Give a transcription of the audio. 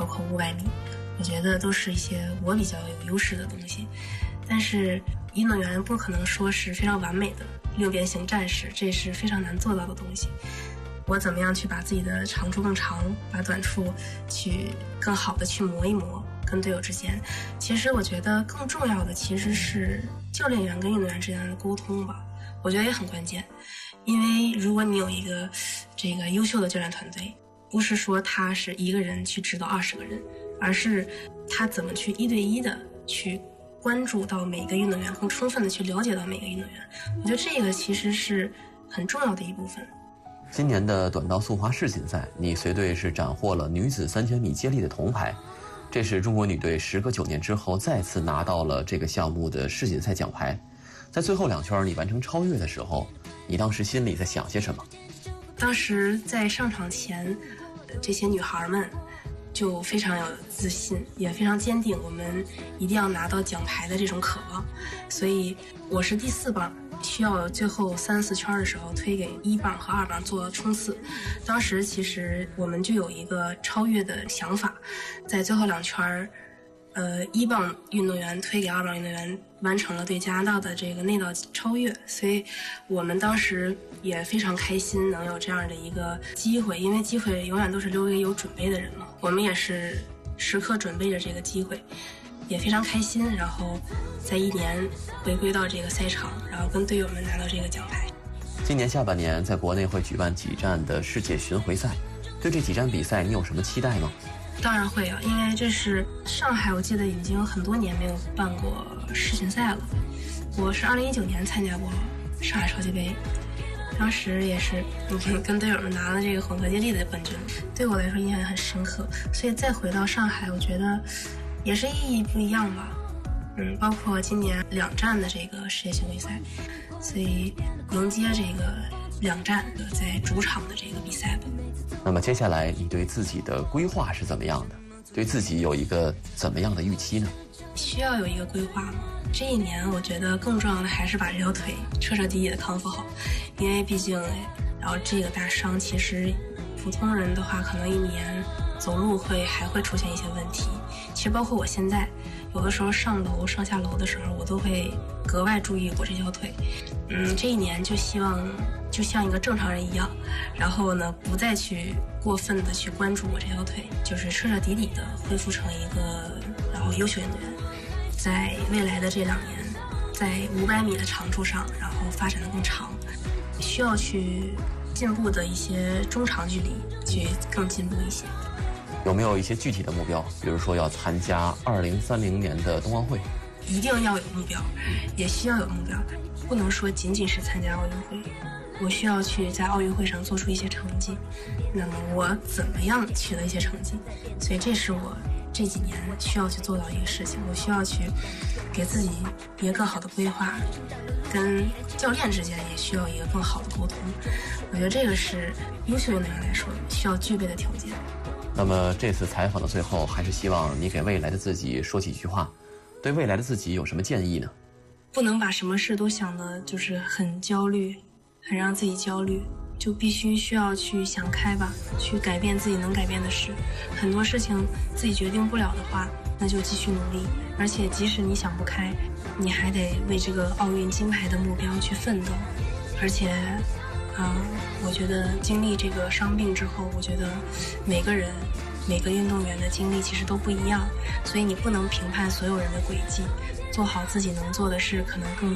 包括500米，我觉得都是一些我比较有优势的东西。但是运动员不可能说是非常完美的六边形战士，这是非常难做到的东西。我怎么样去把自己的长处更长，把短处去更好的去磨一磨，跟队友之间，其实我觉得更重要的其实是教练员跟运动员之间的沟通吧，我觉得也很关键。因为如果你有一个这个优秀的教练团队，不是说他是一个人去指导20个人，而是他怎么去1对1的去关注到每个运动员，更充分的去了解到每个运动员，我觉得这个其实是很重要的一部分。 今年的短道速滑世锦赛，你随队是斩获了女子3000米接力的铜牌，这是中国女队时隔9年之后再次拿到了这个项目的世锦赛奖牌。在最后2圈你完成超越的时候，你当时心里在想些什么？ 当时在上场前，这些女孩们就非常有自信，也非常坚定我们一定要拿到奖牌的这种渴望。所以我是第4棒，需要最后3、4圈的时候推给1棒和2棒做冲刺。当时其实我们就有一个超越的想法，在最后2圈1棒运动员推给2棒运动员，完成了对加拿大的这个内道超越，所以我们当时也非常开心能有这样的一个机会，因为机会永远都是留给有准备的人嘛，我们也是时刻准备着这个机会，也非常开心，然后在1年回归到这个赛场，然后跟队友们拿到这个奖牌。 今年下半年在国内会举办几站的世界巡回赛，对这几站比赛你有什么期待吗？ 当然会啊，因为这是上海，我记得已经有很多年没有办过世锦赛了。我是2019年参加过上海超级杯，当时也是跟队友们拿了这个混合接力的冠军，对我来说印象也很深刻。所以再回到上海，我觉得也是意义不一样吧。包括今年2站的这个世界巡回赛，所以迎接这个2站的在主场的这个比赛吧。 那么接下来你对自己的规划是怎么样的？对自己有一个怎么样的预期呢？ 需要有一个规划吗？这1年我觉得更重要的还是把这条腿彻彻底底的康复好，因为毕竟然后这个大伤其实普通人的话可能1年走路还会出现一些问题。其实包括我现在有的时候上楼上下楼的时候，我都会格外注意我这条腿。这1年就希望就像一个正常人一样，然后呢不再去过分的去关注我这条腿，就是彻彻底底的恢复成一个然后优秀运动员，在未来的这2年在500米的长处上然后发展的更长，需要去进步的一些中长距离去更进步一些。 有没有一些具体的目标，比如说要参加2030年的冬奥会？ 一定要有目标，也需要有目标，不能说仅仅是参加奥运会，我需要去在奥运会上做出一些成绩，那么我怎么样取得一些成绩，所以这是我这几年需要去做到一个事情，我需要去给自己一个更好的规划，跟教练之间也需要一个更好的沟通，我觉得这个是优秀运动员来说需要具备的条件。 那么这次采访的最后，还是希望你给未来的自己说几句话，对未来的自己有什么建议呢？ 不能把什么事都想的就是很焦虑，很让自己焦虑，就必须需要去想开吧，去改变自己能改变的事。很多事情自己决定不了的话，那就继续努力，而且即使你想不开，你还得为这个奥运金牌的目标去奋斗。而且我觉得经历这个伤病之后，我觉得每个人每个运动员的经历其实都不一样，所以你不能评判所有人的轨迹，做好自己能做的事可能更